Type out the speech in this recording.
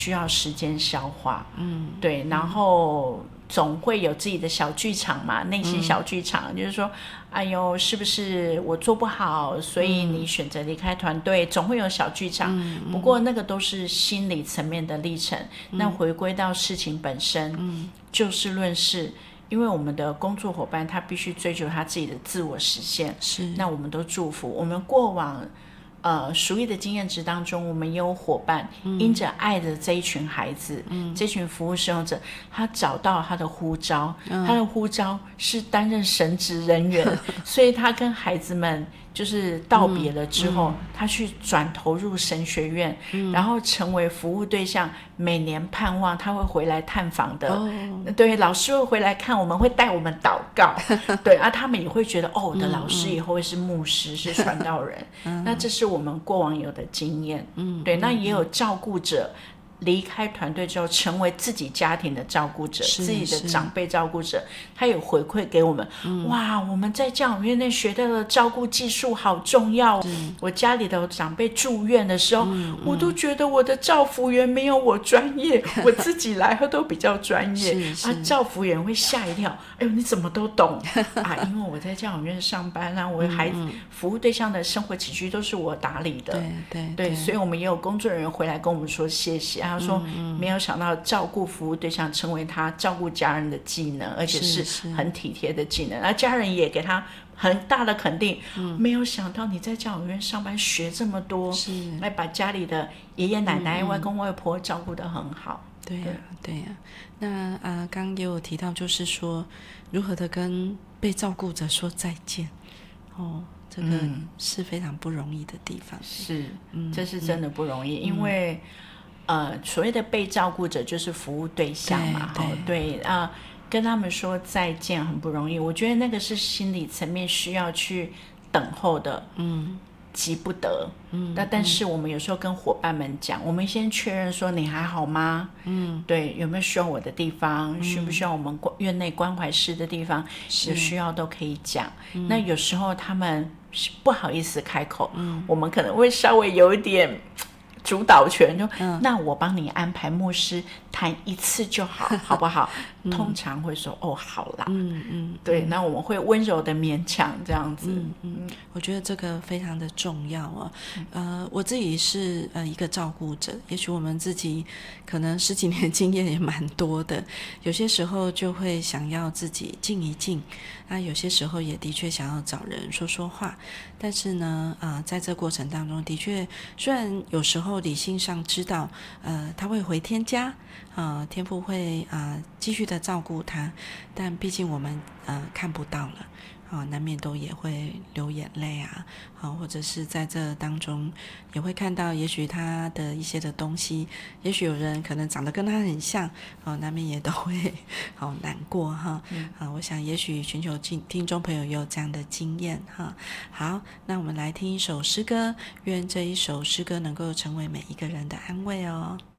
需要时间消化，对，然后总会有自己的小剧场嘛，内心小剧场，就是说，哎呦，是不是我做不好，所以你选择离开团队，总会有小剧场。不过那个都是心理层面的历程。那回归到事情本身，就事论事。因为我们的工作伙伴他必须追求他自己的自我实现，那我们都祝福。我们过往熟悉的经验值当中，我们也有伙伴因着爱的这一群孩子，这群服务使用者，他找到他的呼召，他的呼召是担任神职人员，所以他跟孩子们就是道别了之后，他去转投入神学院，然后成为服务对象，每年盼望他会回来探访的，对，老师会回来看，我们会带我们祷告，对啊，他们也会觉得我的老师以后会是牧师，是传道人，那这是我们过往有的经验，对，那也有照顾者离开团队之后成为自己家庭的照顾者，自己的长辈照顾者，他有回馈给我们，哇，我们在教养院内学到的照顾技术好重要，我家里的长辈住院的时候，我都觉得我的照服员没有我专业，我自己来后都比较专业，照服员会吓一跳，哎呦你怎么都懂啊？因为我在教养院上班啊，我孩子服务对象的生活起居都是我打理的，对，所以我们也有工作人员回来跟我们说谢谢，他说没有想到照顾服务对象成为他照顾家人的技能，而且是很体贴的技能，而家人也给他很大的肯定，没有想到你在教养院上班学这么多，来把家里的爷爷奶奶、外公外婆照顾得很好。 对呀。那刚刚也有提到，就是说如何的跟被照顾者说再见，这个是非常不容易的地方。 是，这是真的不容易，因为所谓的被照顾者就是服务对象嘛，对跟他们说再见很不容易，我觉得那个是心理层面需要去等候的，急不得，但是我们有时候跟伙伴们讲，我们先确认说你还好吗？对，有没有需要我的地方？需不需要我们院内关怀室的地方？有需要都可以讲。那有时候他们不好意思开口，我们可能会稍微有一点主导权，就那我帮你安排牧师谈一次就好，好不好？通常会说好啦，对，那我们会温柔的勉强这样子。 我觉得这个非常的重要我自己是一个照顾者，也许我们自己可能10几年经验也蛮多的，有些时候就会想要自己静一静，那有些时候也的确想要找人说说话，但是呢在这过程当中的确虽然有时候理性上知道他会回天家天父会继续的照顾他，但毕竟我们看不到了难免都也会流眼泪或者是在这当中也会看到也许他的一些的东西，也许有人可能长得跟他很像难免也都会好难过我想也许寻求听众朋友也有这样的经验好，那我们来听一首诗歌，愿这一首诗歌能够成为每一个人的安慰哦。